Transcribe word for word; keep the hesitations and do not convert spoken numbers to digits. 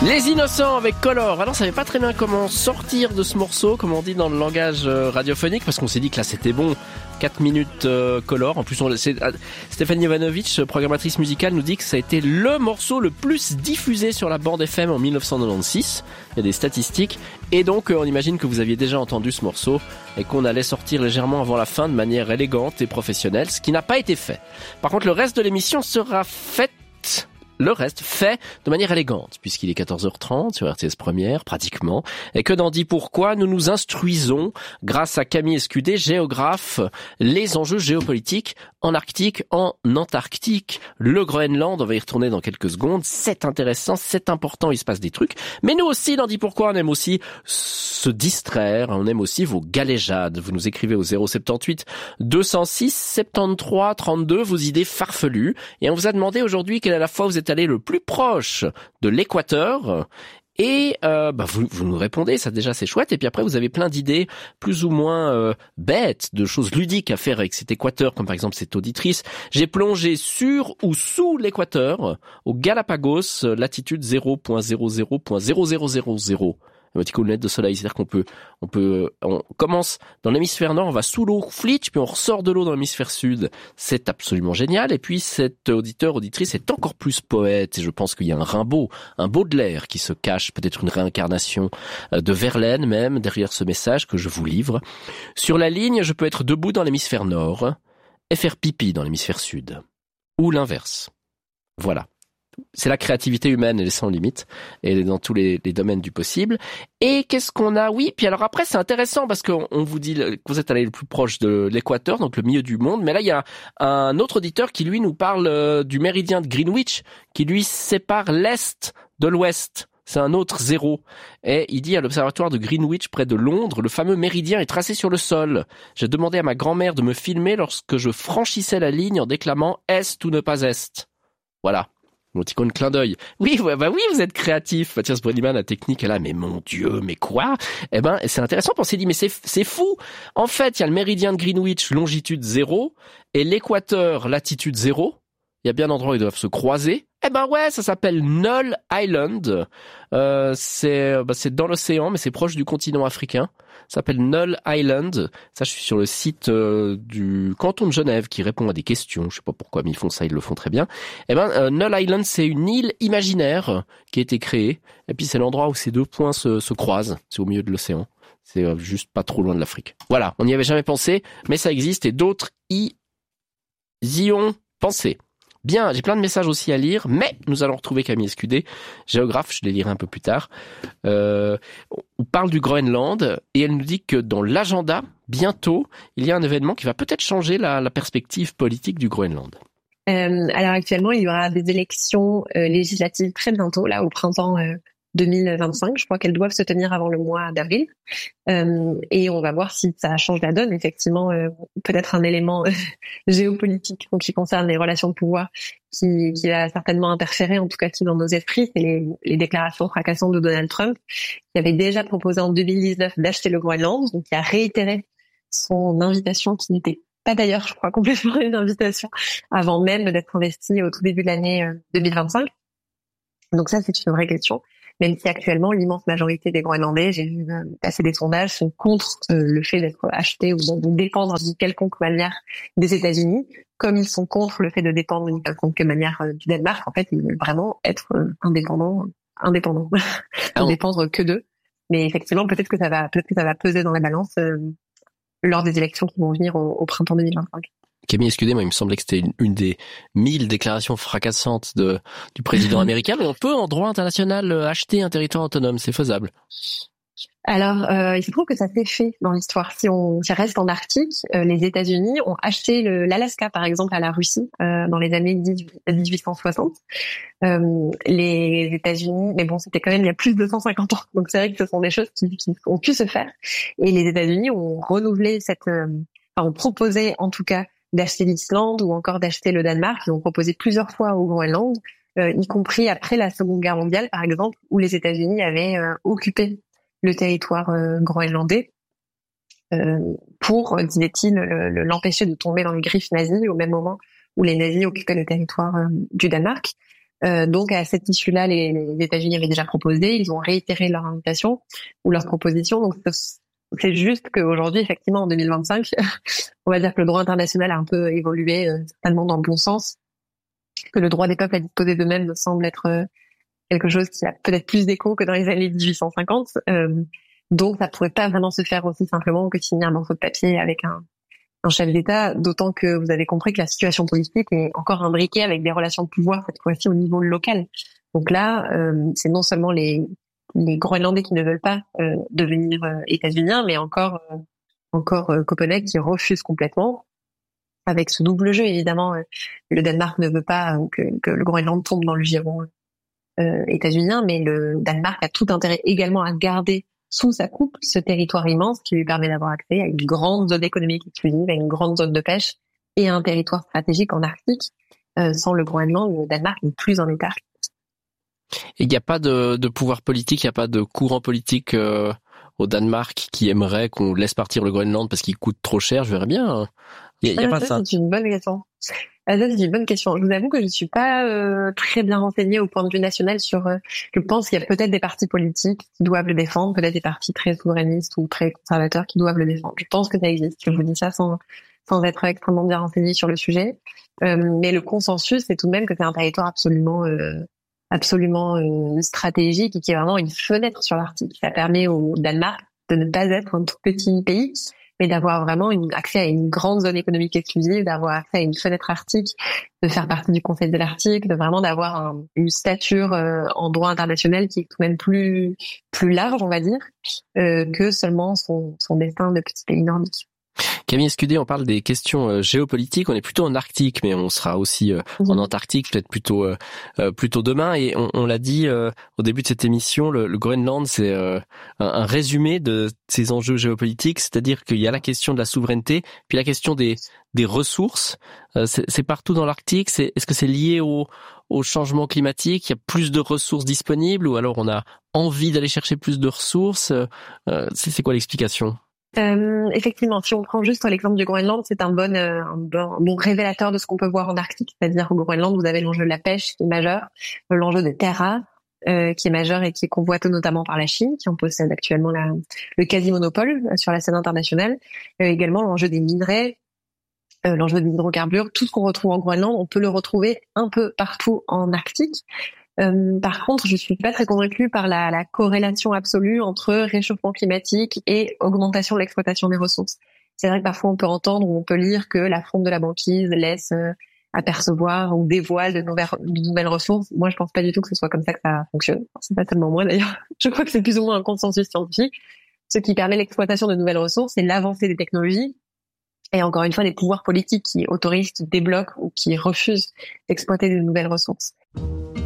Les Innocents avec Color. Alors, on savait pas très bien comment sortir de ce morceau, comme on dit dans le langage radiophonique, parce qu'on s'est dit que là c'était bon. quatre minutes euh, Color. En plus, on, c'est, euh, Stéphanie Ivanovic, programmatrice musicale, nous dit que ça a été le morceau le plus diffusé sur la bande F M en dix-neuf cent quatre-vingt-seize. Il y a des statistiques. Et donc, euh, on imagine que vous aviez déjà entendu ce morceau et qu'on allait sortir légèrement avant la fin de manière élégante et professionnelle, ce qui n'a pas été fait. Par contre, le reste de l'émission sera fait... Le reste fait de manière élégante, puisqu'il est quatorze heures trente sur R T S Première, pratiquement, et que dans Dis Pourquoi, nous nous instruisons, grâce à Camille Escudé, géographe, les enjeux géopolitiques en Arctique, en Antarctique, le Groenland, on va y retourner dans quelques secondes, c'est intéressant, c'est important, il se passe des trucs, mais nous aussi, dans Dis Pourquoi, on aime aussi se distraire, on aime aussi vos galéjades. Vous nous écrivez au zéro soixante-dix-huit deux cent six soixante-treize trente-deux vos idées farfelues, et on vous a demandé aujourd'hui quelle est la fois vous êtes allé le plus proche de l'équateur. Et euh, bah vous, vous nous répondez, ça déjà c'est chouette. Et puis après vous avez plein d'idées plus ou moins euh, bêtes, de choses ludiques à faire avec cet équateur, comme par exemple cette auditrice. J'ai plongé sur ou sous l'équateur, au Galapagos, latitude zéro virgule zéro zéro zéro zéro zéro zéro. Un petit coup de lunette de soleil, c'est-à-dire qu'on peut, on peut, on commence dans l'hémisphère nord, on va sous l'eau, flitch, puis on ressort de l'eau dans l'hémisphère sud. C'est absolument génial. Et puis cet auditeur, auditrice est encore plus poète. Et je pense qu'il y a un Rimbaud, un Baudelaire qui se cache, peut-être une réincarnation de Verlaine même, derrière ce message que je vous livre. Sur la ligne, je peux être debout dans l'hémisphère nord et faire pipi dans l'hémisphère sud. Ou l'inverse. Voilà. C'est la créativité humaine, elle est sans limite, et elle est dans tous les, les domaines du possible. Et qu'est-ce qu'on a? Oui, puis alors après c'est intéressant parce qu'on on vous dit que vous êtes allé le plus proche de l'équateur, donc le milieu du monde, mais là il y a un autre auditeur qui lui nous parle du méridien de Greenwich, qui lui sépare l'est de l'ouest. C'est un autre zéro. Et il dit à l'observatoire de Greenwich, près de Londres, le fameux méridien est tracé sur le sol. J'ai demandé à ma grand-mère de me filmer lorsque je franchissais la ligne en déclamant « Est ou ne pas Est ». Voilà. Mon petit con de clin d'œil. Oui, ouais, bah oui, vous êtes créatif. Mathias Brunniman, la technique est là, mais mon Dieu, mais quoi? Eh ben, c'est intéressant, on s'est dit, mais c'est, c'est fou. En fait, il y a le méridien de Greenwich, longitude zéro, et l'équateur, latitude zéro. Il y a bien un endroit où ils doivent se croiser. Eh ben ouais, ça s'appelle Null Island. Euh, c'est, bah, c'est dans l'océan, mais c'est proche du continent africain. Ça s'appelle Null Island. Ça, je suis sur le site euh, du canton de Genève qui répond à des questions. Je sais pas pourquoi, mais ils font ça, ils le font très bien. Eh ben, euh, Null Island, c'est une île imaginaire qui a été créée. Et puis c'est l'endroit où ces deux points se, se croisent. C'est au milieu de l'océan. C'est euh, juste pas trop loin de l'Afrique. Voilà, on n'y avait jamais pensé, mais ça existe et d'autres y, y ont pensé. Bien, j'ai plein de messages aussi à lire, mais nous allons retrouver Camille Escudé, géographe, je les lirai un peu plus tard. Euh, on parle du Groenland et elle nous dit que dans l'agenda, bientôt, il y a un événement qui va peut-être changer la, la perspective politique du Groenland. Euh, alors actuellement, il y aura des élections euh, législatives très bientôt, là au printemps euh, deux mille vingt-cinq. Je crois qu'elles doivent se tenir avant le mois d'avril. Euh, et on va voir si ça change la donne. Effectivement, euh, peut-être un élément euh, géopolitique donc, qui concerne les relations de pouvoir qui, qui va certainement interférer, en tout cas qui dans nos esprits, c'est les, les déclarations fracassantes de Donald Trump, qui avait déjà proposé en deux mille dix-neuf d'acheter le Groenland, donc qui a réitéré son invitation qui n'était pas d'ailleurs, je crois, complètement une invitation avant même d'être investi au tout début de l'année deux mille vingt-cinq. Donc ça, c'est une vraie question. Même si actuellement, l'immense majorité des Groenlandais, j'ai vu passer des sondages, sont contre euh, le fait d'être achetés ou de dépendre d'une quelconque manière des États-Unis, comme ils sont contre le fait de dépendre d'une quelconque manière euh, du Danemark. En fait, ils veulent vraiment être euh, indépendants, indépendants, ne dépendre que d'eux. Mais effectivement, peut-être que ça va, peut-être que ça va peser dans la balance euh, lors des élections qui vont venir au, au printemps deux mille vingt-cinq. Camille, excusez-moi, il me semblait que c'était une, une des mille déclarations fracassantes de, du président américain, mais on peut, en droit international, acheter un territoire autonome, c'est faisable. Alors, euh, il se trouve que ça s'est fait dans l'histoire. Si on si on reste en Arctique, euh, les États-Unis ont acheté le, l'Alaska, par exemple, à la Russie euh, dans les années dix-huit cent soixante. Euh, les États-Unis, mais bon, c'était quand même il y a plus de cent cinquante ans. Donc c'est vrai que ce sont des choses qui, qui ont pu se faire. Et les États-Unis ont renouvelé cette, euh, enfin, ont proposé en tout cas d'acheter l'Islande ou encore d'acheter le Danemark. Ils ont proposé plusieurs fois au Groenland, euh, y compris après la Seconde Guerre mondiale, par exemple, où les États-Unis avaient euh, occupé le territoire euh, groenlandais euh, pour, disait-il, le, le, l'empêcher de tomber dans les griffes nazies au même moment où les nazis occupaient le territoire euh, du Danemark. Euh, donc à cette issue-là, les, les États-Unis avaient déjà proposé, ils ont réitéré leur invitation ou leur proposition. Donc c'est juste qu'aujourd'hui, effectivement, en deux mille vingt-cinq, on va dire que le droit international a un peu évolué, euh, certainement dans le bon sens, que le droit des peuples à disposer d'eux-mêmes me semble être euh, quelque chose qui a peut-être plus d'écho que dans les années dix-huit cent cinquante. Euh, donc ça pourrait pas vraiment se faire aussi simplement que signer un morceau de papier avec un un chef d'État, d'autant que vous avez compris que la situation politique est encore imbriquée avec des relations de pouvoir, cette fois-ci au niveau local. Donc là, euh, c'est non seulement les, les Groenlandais qui ne veulent pas euh, devenir euh, états-uniens, mais encore euh, encore euh, Copenhague qui refuse complètement, avec ce double jeu. Évidemment, euh, le Danemark ne veut pas euh, que, que le Groenland tombe dans le giron euh, états-unien, mais le Danemark a tout intérêt également à garder sous sa coupe ce territoire immense qui lui permet d'avoir accès à une grande zone économique exclusive, à une grande zone de pêche et à un territoire stratégique en Arctique. Euh, sans le Groenland, le Danemark n'est plus en état. Et il n'y a pas de, de pouvoir politique, il n'y a pas de courant politique euh, au Danemark qui aimerait qu'on laisse partir le Groenland parce qu'il coûte trop cher, je verrais bien. Il n'y a, y a ah, pas ça, ça. C'est une bonne question. Ah, ça, c'est une bonne question. Je vous avoue que je ne suis pas euh, très bien renseignée au point de vue national sur... Euh, je pense qu'il y a peut-être des partis politiques qui doivent le défendre, peut-être des partis très souverainistes ou très conservateurs qui doivent le défendre. Je pense que ça existe. Je vous dis ça sans, sans être extrêmement bien renseignée sur le sujet. Euh, mais le consensus, c'est tout de même que c'est un territoire absolument... Euh, absolument euh, stratégique et qui est vraiment une fenêtre sur l'Arctique. Ça permet au Danemark de ne pas être un tout petit pays, mais d'avoir vraiment une, accès à une grande zone économique exclusive, d'avoir accès à une fenêtre arctique, de faire partie du Conseil de l'Arctique, de vraiment d'avoir un, une stature euh, en droit international qui est tout de même plus plus large, on va dire, euh, que seulement son, son destin de petit pays nordique. Camille Escudé, on parle des questions euh, géopolitiques. On est plutôt en Arctique, mais on sera aussi euh, mmh. en Antarctique, peut-être plutôt euh, euh, plutôt demain. Et on, on l'a dit euh, au début de cette émission, le, le Groenland, c'est euh, un, un résumé de ces enjeux géopolitiques. C'est-à-dire qu'il y a la question de la souveraineté, puis la question des des ressources. Euh, c'est, c'est partout dans l'Arctique. C'est, est-ce que c'est lié au au changement climatique? Il y a plus de ressources disponibles, ou alors on a envie d'aller chercher plus de ressources? euh, c'est, c'est quoi l'explication? Euh, effectivement, si on prend juste l'exemple du Groenland, c'est un bon, euh, un bon, un bon révélateur de ce qu'on peut voir en Arctique. C'est-à-dire au Groenland, vous avez l'enjeu de la pêche qui est majeur, l'enjeu des terres rares euh, qui est majeur et qui est convoité notamment par la Chine, qui en possède actuellement la, le quasi-monopole sur la scène internationale. Euh, également l'enjeu des minerais, euh, l'enjeu des hydrocarbures. Tout ce qu'on retrouve en Groenland, on peut le retrouver un peu partout en Arctique. Euh, par contre, je suis pas très convaincue par la, la corrélation absolue entre réchauffement climatique et augmentation de l'exploitation des ressources. C'est vrai que parfois on peut entendre ou on peut lire que la fonte de la banquise laisse euh, apercevoir ou dévoile de nouvelles, de nouvelles ressources. Moi, je pense pas du tout que ce soit comme ça que ça fonctionne. C'est pas tellement moi d'ailleurs. Je crois que c'est plus ou moins un consensus scientifique. Ce qui permet l'exploitation de nouvelles ressources, c'est l'avancée des technologies. Et encore une fois, des pouvoirs politiques qui autorisent, qui débloquent ou qui refusent d'exploiter de nouvelles ressources.